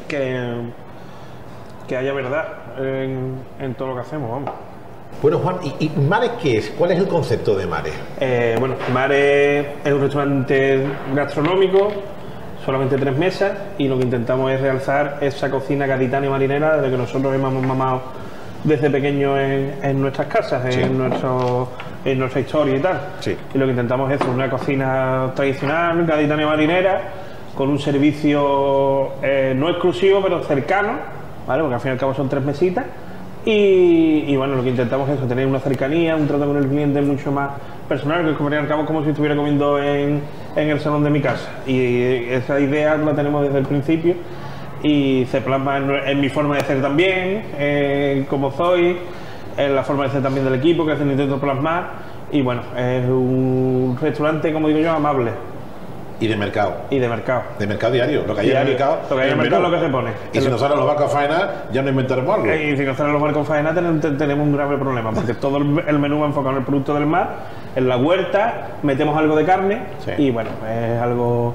que haya verdad en todo lo que hacemos, vamos. Bueno, Juan, ¿y Mares qué es? ¿Cuál es el concepto de Mares? Bueno, Mares es un restaurante gastronómico, solamente 3 mesas, y lo que intentamos es realzar esa cocina gaditana y marinera de que nosotros hemos mamado desde pequeños en nuestras casas, sí, en nuestra historia y tal. Sí. Y lo que intentamos es una cocina tradicional, gaditana y marinera, con un servicio no exclusivo, pero cercano, ¿vale? Porque al fin y al cabo son 3 mesitas. Y bueno, lo que intentamos es eso, tener una cercanía, un trato con el cliente mucho más personal, que al fin y al cabo como si estuviera comiendo en el salón de mi casa. Y esa idea la tenemos desde el principio y se plasma en mi forma de ser también, como soy, en la forma de ser también del equipo, que es el intento plasmar. Y bueno, es un restaurante, como digo yo, amable. Y de mercado. Y de mercado. De mercado diario. Lo que hay en el mercado. Lo que hay en el mercado es lo que se pone. Y si nos salen los barcos a faena, ya no inventaremos algo. Y si nos salen los barcos a faena, tenemos un grave problema, porque todo el menú va enfocado en el producto del mar, en la huerta, metemos algo de carne, sí, y bueno, es algo...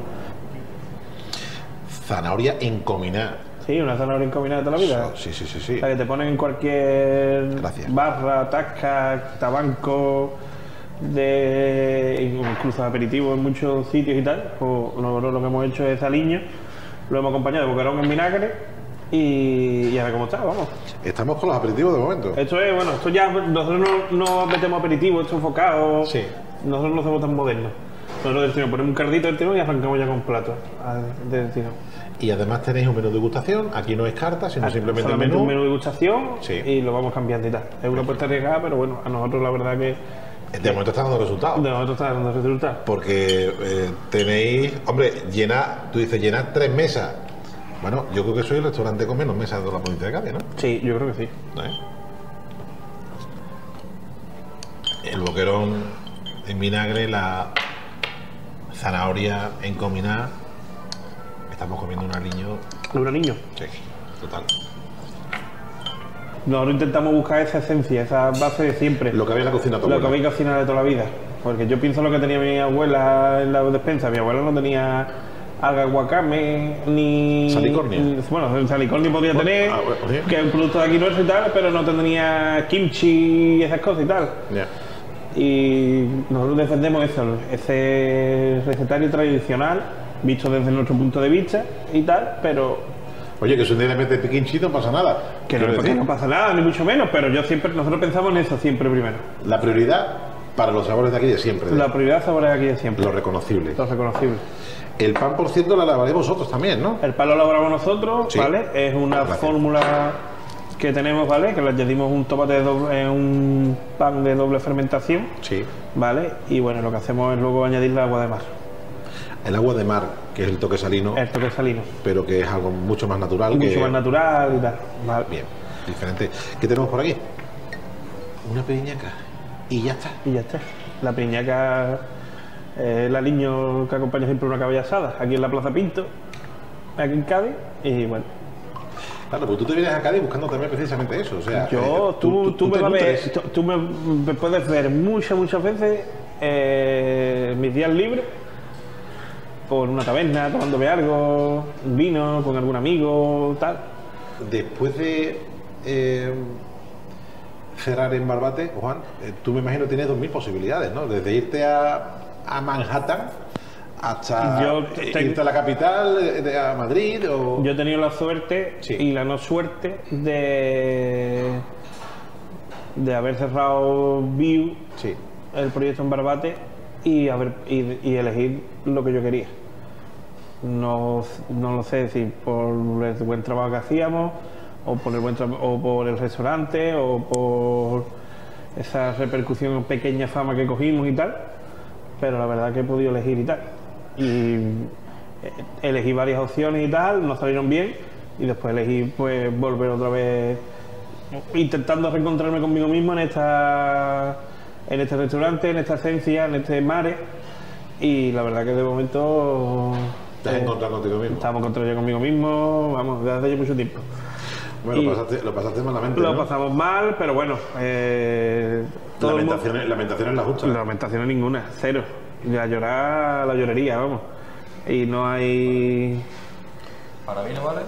Zanahoria encominada. Sí, una zanahoria encominada de toda la vida. Sí. O sea, que te ponen en cualquier barra, tasca, tabanco, incluso aperitivo en muchos sitios y tal. Pues lo que hemos hecho es aliño, lo hemos acompañado de boquerón en vinagre y a ver cómo está, vamos. Estamos con los aperitivos de momento. Esto es, bueno, esto ya, nosotros no metemos aperitivos, esto enfocado. Sí. Nosotros no somos tan modernos. Nosotros del tirón ponemos un cardito del tirón y arrancamos ya con platos del tirón. Y además tenéis un menú de degustación, aquí no es carta, sino simplemente el menú. Un menú de degustación, sí, y lo vamos cambiando y tal. Es una apuesta arriesgada, pero bueno, a nosotros la verdad que... De momento está dando resultados. De momento está dando resultados. Porque tenéis, hombre, tú dices llenar 3 mesas. Bueno, yo creo que soy el restaurante con menos mesas de la provincia de Cádiz, ¿no? Sí, yo creo que sí. El boquerón en vinagre, la zanahoria encominada. Estamos comiendo un aliño. ¿Un aliño? Sí, total. Nosotros intentamos buscar esa esencia, esa base de siempre. Lo que había en la cocina toda la vida. Lo que había cocinado de toda la vida. Porque yo pienso lo que tenía mi abuela en la despensa. Mi abuela no tenía alga guacame, ni... Salicornia. Bueno, el salicornia podía tener, que es un producto de aquí nuestro y tal, pero no tendría kimchi y esas cosas y tal. Yeah. Y nosotros defendemos eso, ese recetario tradicional, visto desde nuestro punto de vista y tal, pero... Oye, que si un día le metes piquinchi no pasa nada. Que no pasa nada, ni mucho menos, pero nosotros pensamos en eso siempre primero. La prioridad para los sabores de aquí de siempre. La prioridad sabores de aquí de siempre. Lo reconocible. Lo reconocible. El pan, por cierto, lo elaboráis vosotros también, ¿no? El pan lo elaboramos nosotros, sí, ¿vale? Es una gracias. Fórmula que tenemos, ¿vale? Que le añadimos un tomate un pan de doble fermentación, sí, ¿vale? Y bueno, lo que hacemos es luego añadirle agua de mar. El agua de mar, que es el toque salino. El toque salino. Pero que es algo mucho más natural. Mucho más natural y tal. ¿Vale? Bien, diferente. ¿Qué tenemos por aquí? Una periñaca. Y ya está. Y ya está. La periñaca, el aliño que acompaña siempre una caballa asada, aquí en la Plaza Pinto, aquí en Cádiz, y bueno. Claro, pues tú te vienes a Cádiz buscando también precisamente eso. O sea, tú me puedes ver muchas veces mis días libres por una taberna, tomándome algo, un vino, con algún amigo, tal. Después de cerrar en Barbate, Juan, tú me imagino tienes 2000 posibilidades, ¿no? Desde irte a Manhattan hasta irte a la capital, a Madrid o... Yo he tenido la suerte, sí, y la no suerte de haber cerrado View, sí, el proyecto en Barbate, y elegir lo que yo quería. No lo sé si por el buen trabajo que hacíamos, o por el restaurante, o por esa repercusión, pequeña fama que cogimos y tal, pero la verdad que he podido elegir y tal. Y elegí varias opciones y tal, no salieron bien, y después elegí pues volver otra vez, intentando reencontrarme conmigo mismo en este restaurante, en esta esencia, en este mare, y la verdad que de momento... ¿Te has encontrado contigo mismo? Estamos encontrando yo conmigo mismo, vamos, desde hace ya mucho tiempo. Bueno, lo pasaste malamente, Lo ¿no? pasamos mal, pero bueno... lamentaciones las justas. Lamentaciones ninguna, cero. La llorería, vamos. Y no hay... ¿Para mí no vale?